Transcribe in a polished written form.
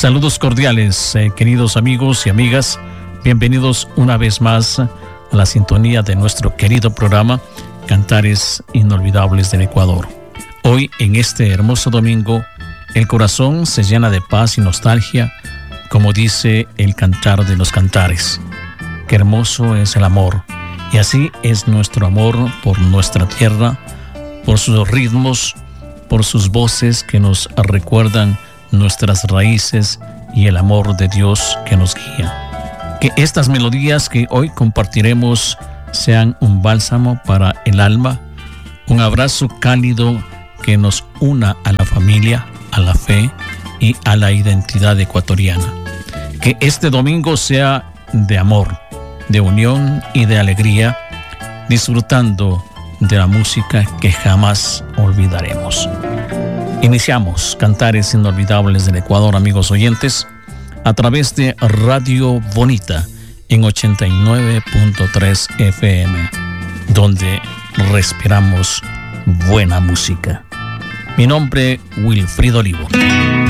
Saludos cordiales, queridos amigos y amigas. Bienvenidos una vez más a la sintonía de nuestro querido programa Cantares Inolvidables del Ecuador. Hoy, en este hermoso domingo, el corazón se llena de paz y nostalgia, como dice el Cantar de los Cantares. Qué hermoso es el amor, y así es nuestro amor por nuestra tierra, por sus ritmos, por sus voces que nos recuerdan nuestras raíces y el amor de Dios que nos guía. Que estas melodías que hoy compartiremos sean un bálsamo para el alma, un abrazo cálido que nos una a la familia, a la fe y a la identidad ecuatoriana. Que este domingo sea de amor, de unión y de alegría, disfrutando de la música que jamás olvidaremos. Iniciamos Cantares Inolvidables del Ecuador, amigos oyentes, a través de Radio Bonita en 89.3 FM, donde respiramos buena música. Mi nombre, Wilfrido Olivo.